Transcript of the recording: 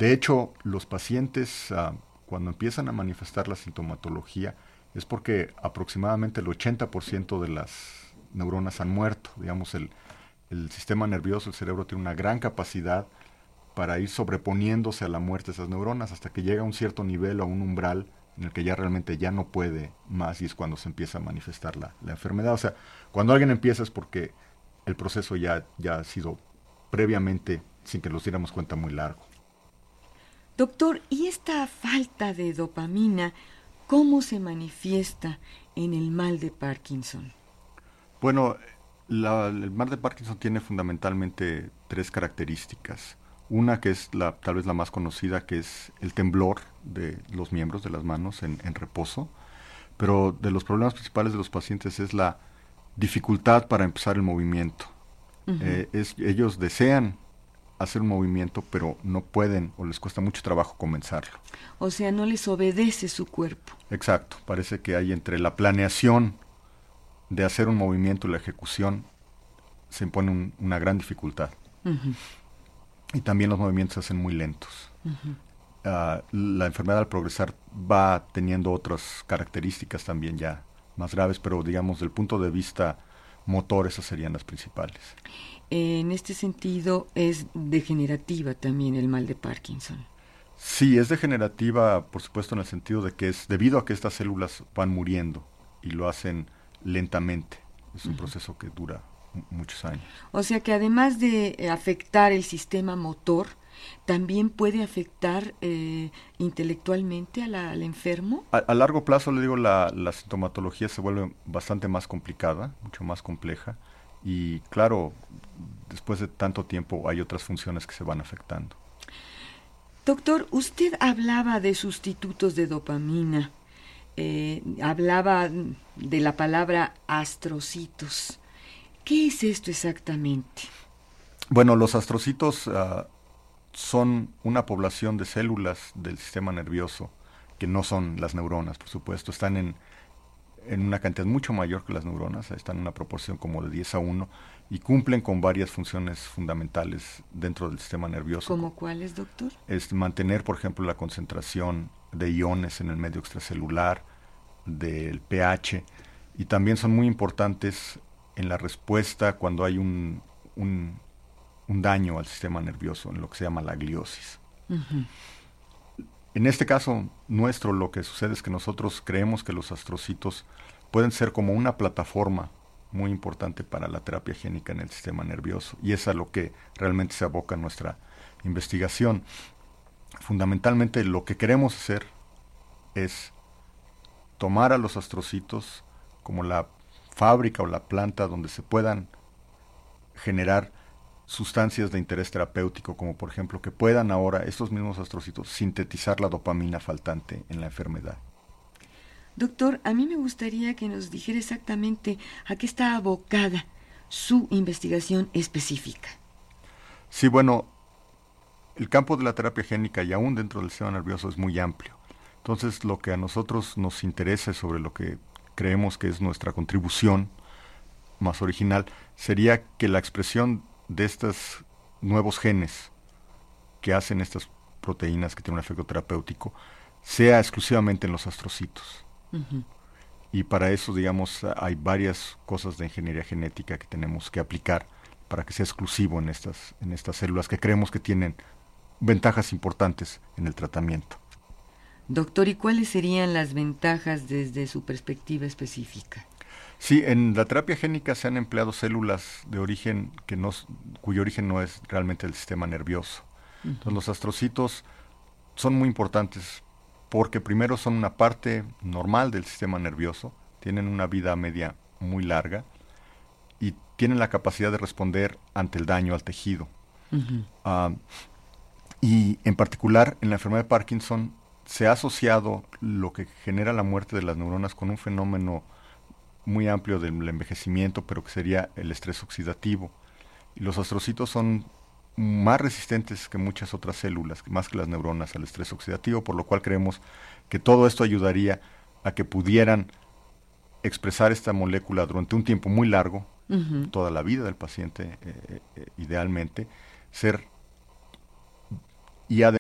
De hecho, los pacientes cuando empiezan a manifestar la sintomatología es porque aproximadamente el 80% de las neuronas han muerto. Digamos, el sistema nervioso, el cerebro, tiene una gran capacidad para ir sobreponiéndose a la muerte de esas neuronas hasta que llega a un cierto nivel o a un umbral en el que ya realmente ya no puede más, y es cuando se empieza a manifestar la enfermedad. O sea, cuando alguien empieza es porque el proceso ya ha sido previamente, sin que nos diéramos cuenta, muy largo. Doctor, ¿y esta falta de dopamina cómo se manifiesta en el mal de Parkinson? Bueno, el mal de Parkinson tiene fundamentalmente tres características. Una que es tal vez la más conocida, que es el temblor de los miembros de las manos en reposo. Pero de los problemas principales de los pacientes es la dificultad para empezar el movimiento. Uh-huh. Ellos desean hacer un movimiento, pero no pueden o les cuesta mucho trabajo comenzarlo. O sea, no les obedece su cuerpo. Exacto, parece que hay entre la planeación de hacer un movimiento y la ejecución se impone una gran dificultad. Uh-huh. Y también los movimientos se hacen muy lentos. Uh-huh. La enfermedad al progresar va teniendo otras características también ya más graves, pero digamos, del punto de vista motor, esas serían las principales. En este sentido, es degenerativa también el mal de Parkinson. Sí, es degenerativa, por supuesto, en el sentido de que es debido a que estas células van muriendo y lo hacen lentamente. Es un proceso que dura muchos años. O sea que además de afectar el sistema motor, también puede afectar intelectualmente al enfermo. A largo plazo, le digo, la sintomatología se vuelve bastante más complicada, mucho más compleja, y claro, después de tanto tiempo hay otras funciones que se van afectando. Doctor, usted hablaba de sustitutos de dopamina, hablaba de la palabra astrocitos. ¿Qué es esto exactamente? Bueno, los astrocitos son una población de células del sistema nervioso que no son las neuronas, por supuesto. Están en una cantidad mucho mayor que las neuronas, están en una proporción como de 10:1 y cumplen con varias funciones fundamentales dentro del sistema nervioso. ¿Cómo cuáles, doctor? Es mantener, por ejemplo, la concentración de iones en el medio extracelular, del pH, y también son muy importantes en la respuesta cuando hay un daño al sistema nervioso, en lo que se llama la gliosis. Uh-huh. En este caso nuestro, lo que sucede es que nosotros creemos que los astrocitos pueden ser como una plataforma muy importante para la terapia génica en el sistema nervioso, y es a lo que realmente se aboca nuestra investigación. Fundamentalmente lo que queremos hacer es tomar a los astrocitos como la fábrica o la planta donde se puedan generar sustancias de interés terapéutico, como por ejemplo que puedan ahora estos mismos astrocitos sintetizar la dopamina faltante en la enfermedad. Doctor, a mí me gustaría que nos dijera exactamente a qué está abocada su investigación específica. Sí, bueno, el campo de la terapia génica y aún dentro del sistema nervioso es muy amplio. Entonces, lo que a nosotros nos interesa sobre lo que creemos que es nuestra contribución más original sería que la expresión de estos nuevos genes que hacen estas proteínas que tienen un efecto terapéutico sea exclusivamente en los astrocitos. Uh-huh. Y para eso, digamos, hay varias cosas de ingeniería genética que tenemos que aplicar para que sea exclusivo en estas células que creemos que tienen ventajas importantes en el tratamiento. Doctor, ¿y cuáles serían las ventajas desde su perspectiva específica? Sí, en la terapia génica se han empleado células de origen cuyo origen no es realmente el sistema nervioso. Uh-huh. Entonces, los astrocitos son muy importantes porque primero son una parte normal del sistema nervioso, tienen una vida media muy larga y tienen la capacidad de responder ante el daño al tejido. Uh-huh. Y en particular en la enfermedad de Parkinson se ha asociado lo que genera la muerte de las neuronas con un fenómeno muy amplio del envejecimiento, pero que sería el estrés oxidativo. Y los astrocitos son más resistentes que muchas otras células, más que las neuronas, al estrés oxidativo, por lo cual creemos que todo esto ayudaría a que pudieran expresar esta molécula durante un tiempo muy largo, Uh-huh. toda la vida del paciente, idealmente, ser y además